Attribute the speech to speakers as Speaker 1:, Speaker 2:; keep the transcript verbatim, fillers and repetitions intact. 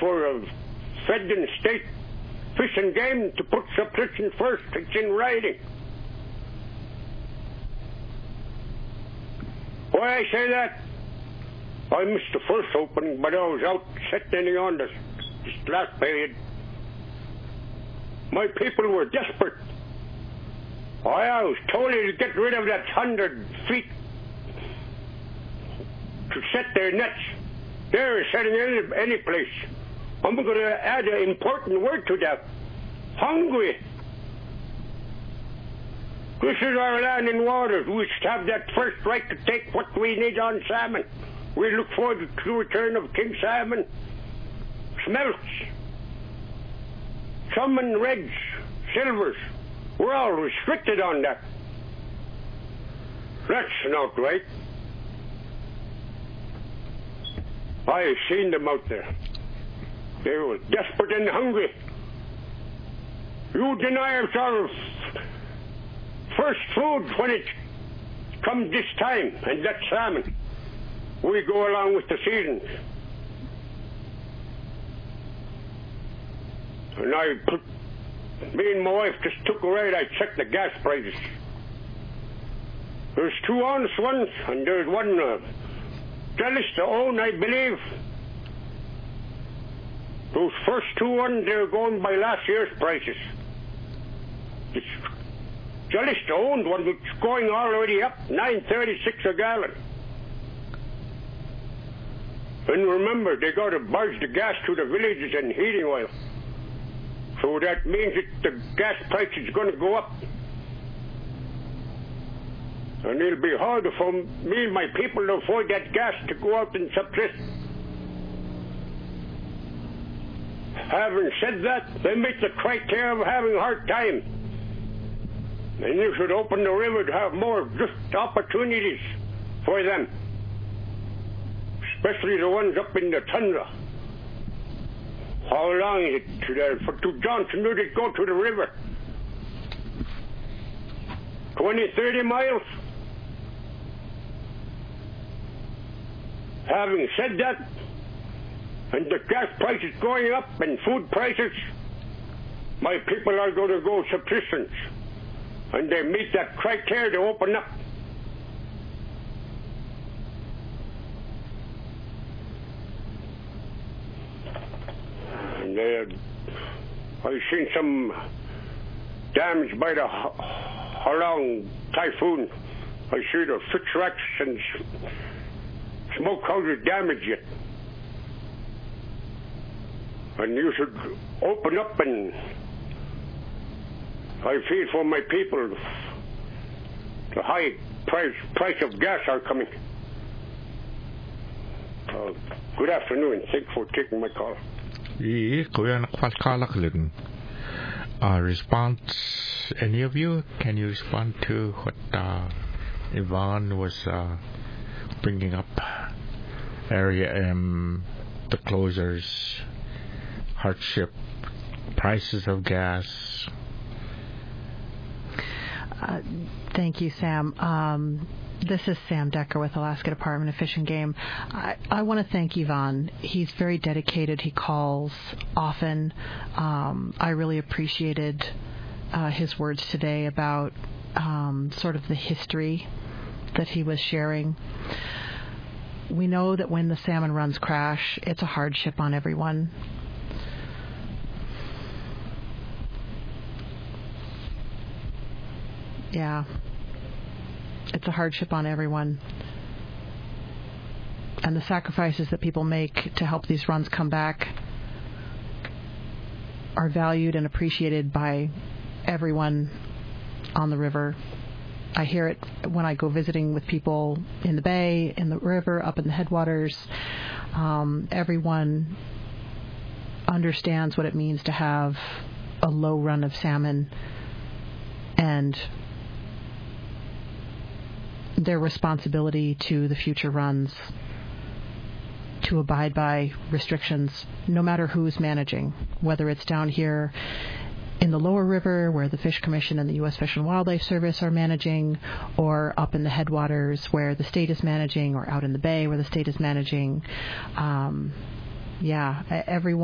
Speaker 1: for a federal state fish and game to put subsistence first. It's in writing. Why I say that? I missed the first opening, but I was out sitting on this, this last period. My people were desperate. I was told to get rid of that hundred feet to set their nets. They're setting any, any place. I'm going to add an important word to that. Hungry. This is our land and waters. We should have that first right to take what we need on salmon. We look forward to the return of king salmon, smelts, salmon reds, silvers. We're all restricted on that. That's not right. I have seen them out there. They were desperate and hungry. You deny us our first food when it comes this time, and that's salmon. We go along with the seasons. And I put, me and my wife just took a ride. I checked the gas prices. There's two honest ones, and there's one uh, jealous to own, I believe. Those first two ones, they're going by last year's prices. It's jealous to own one, it's going already up, nine thirty-six a gallon. And remember, they got to barge the gas to the villages and heating oil. So that means that the gas price is going to go up. And it'll be harder for me and my people to afford that gas to go out and subsist. Having said that, they meet the criteria of having a hard time. And you should open the river to have more just opportunities for them. Especially the ones up in the tundra. How long is it to there? For to Johnson, you just go to the river. twenty, thirty miles. Having said that, and the gas prices going up and food prices, my people are going to go subsistence. And they meet that criteria to open up. And uh, I've seen some damage by the Halong typhoon. I see the fish racks and smokehouses damaged yet. And you should open up, and I feel for my people, the high price price of gas are coming. Uh, good afternoon. Thanks for taking my call.
Speaker 2: Uh, response, any of you? Can you respond to what uh, Yvonne was uh, bringing up? Area M, the closures, hardship, prices of gas.
Speaker 3: Uh, thank you, Sam. Um, this is Sam Decker with Alaska Department of Fish and Game. I, I want to thank Yvonne. He's very dedicated. He calls often. Um, I really appreciated uh, his words today about um, sort of the history that he was sharing. We know that when the salmon runs crash, it's a hardship on everyone. Yeah. It's a hardship on everyone. And the sacrifices that people make to help these runs come back are valued and appreciated by everyone on the river. I hear it when I go visiting with people in the bay, in the river, up in the headwaters. Um, everyone understands what it means to have a low run of salmon and their responsibility to the future runs to abide by restrictions, no matter who's managing, whether it's down here in the lower river where the Fish Commission and the U S Fish and Wildlife Service are managing, or up in the headwaters where the state is managing, or out in the bay where the state is managing. Um, yeah, everyone